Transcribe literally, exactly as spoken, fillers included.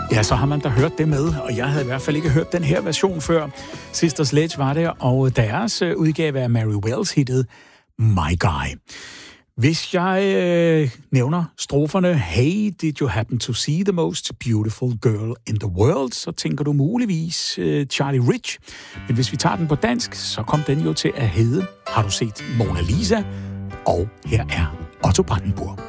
Ja, så har man da hørt det med, og jeg havde i hvert fald ikke hørt den her version før. Sister Sledge var det, og deres udgave af Mary Wells hittet My Guy. Hvis jeg øh, nævner stroferne, Hey, did you happen to see the most beautiful girl in the world, så tænker du muligvis øh, Charlie Rich. Men hvis vi tager den på dansk, så kom den jo til at hedde Har du set Mona Lisa? Og her er Otto Brandenburg.